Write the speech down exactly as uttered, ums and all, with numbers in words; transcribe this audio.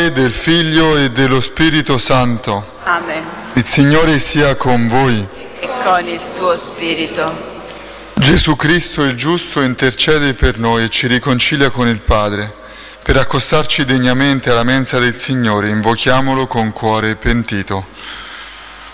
Padre, del Figlio e dello Spirito Santo. Amen. Il Signore sia con voi. E con il tuo spirito. Gesù Cristo, il giusto, intercede per noi e ci riconcilia con il Padre. Per accostarci degnamente alla mensa del Signore, invochiamolo con cuore pentito.